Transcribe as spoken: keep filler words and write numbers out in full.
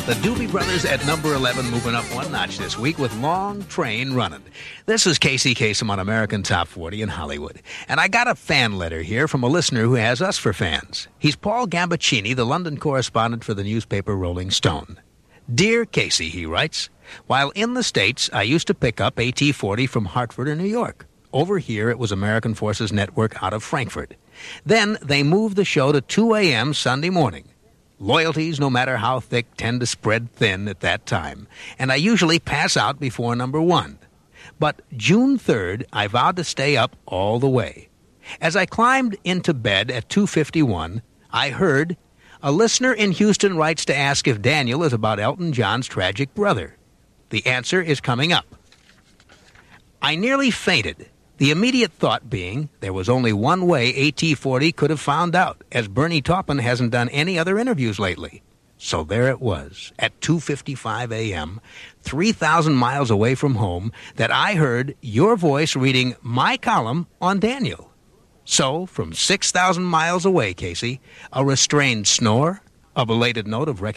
The Doobie Brothers at number eleven, moving up one notch this week with Long Train Running. This is Casey Kasem on American Top forty in Hollywood. And I got a fan letter here from a listener who has us for fans. He's Paul Gambaccini, the London correspondent for the newspaper Rolling Stone. Dear Casey, he writes, while in the States, I used to pick up A T forty from Hartford or New York. Over here, it was American Forces Network out of Frankfurt. Then they moved the show to two a.m. Sunday morning. Loyalties, no matter how thick, tend to spread thin at that time, and I usually pass out before number one. But June third, I vowed to stay up all the way. As I climbed into bed at two fifty-one, I heard, a listener in Houston writes to ask if Daniel is about Elton John's tragic brother. The answer is coming up. I nearly fainted. The immediate thought being there was only one way A T forty could have found out, as Bernie Taupin hasn't done any other interviews lately. So there it was, at two fifty-five a.m., three thousand miles away from home, that I heard your voice reading my column on Daniel. So, from six thousand miles away, Casey, a restrained snore, a belated note of recognition,